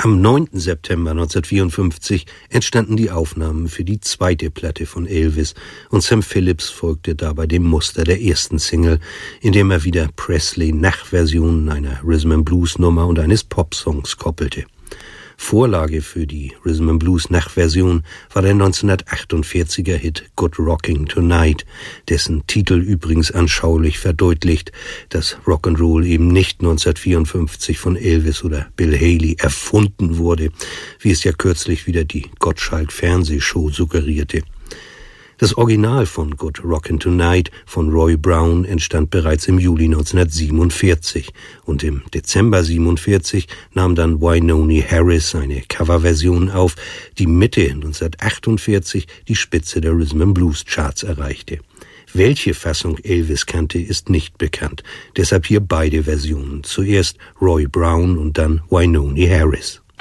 Am 9. September 1954 entstanden die Aufnahmen für die zweite Platte von Elvis und Sam Phillips folgte dabei dem Muster der ersten Single, indem er wieder Presley-Nachversionen einer Rhythm-and-Blues-Nummer und eines Popsongs koppelte. Vorlage für die Rhythm-and-Blues-Nachversion war der 1948er Hit Good Rocking Tonight, dessen Titel übrigens anschaulich verdeutlicht, dass Rock'n'Roll eben nicht 1954 von Elvis oder Bill Haley erfunden wurde, wie es ja kürzlich wieder die Gottschalk-Fernsehshow suggerierte. Das Original von Good Rockin' Tonight von Roy Brown entstand bereits im Juli 1947 und im Dezember 1947 nahm dann Wynonie Harris eine Coverversion auf, die Mitte 1948 die Spitze der Rhythm-and-Blues-Charts erreichte. Welche Fassung Elvis kannte, ist nicht bekannt. Deshalb hier beide Versionen. Zuerst Roy Brown und dann Wynonie Harris.